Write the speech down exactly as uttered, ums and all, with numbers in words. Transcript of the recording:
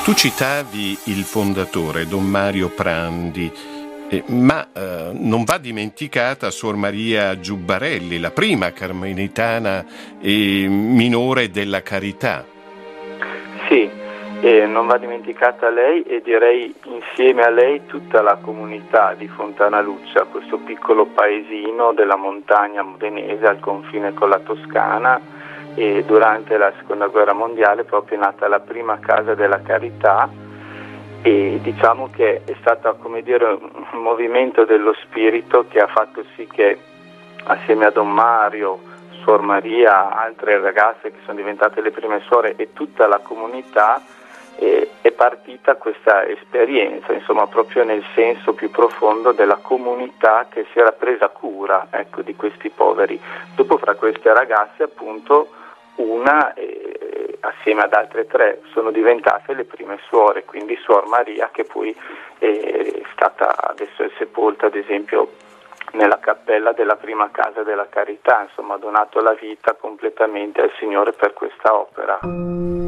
Tu citavi il fondatore, Don Mario Prandi, eh, ma eh, non va dimenticata Suor Maria Giubbarelli, la prima carmelitana e minore della Carità. Sì, eh, non va dimenticata lei e direi insieme a lei tutta la comunità di Fontanaluccia, questo piccolo paesino della montagna modenese al confine con la Toscana. E durante la seconda guerra mondiale proprio è nata la prima casa della carità e diciamo che è stato, come dire, un movimento dello spirito che ha fatto sì che assieme a Don Mario, Suor Maria, altre ragazze che sono diventate le prime suore e tutta la comunità eh, è partita questa esperienza, insomma proprio nel senso più profondo della comunità che si era presa cura, ecco, di questi poveri. Dopo fra queste ragazze appunto una eh, assieme ad altre tre sono diventate le prime suore, quindi Suor Maria che poi è stata adesso è sepolta ad esempio nella cappella della prima casa della carità, insomma ha donato la vita completamente al Signore per questa opera.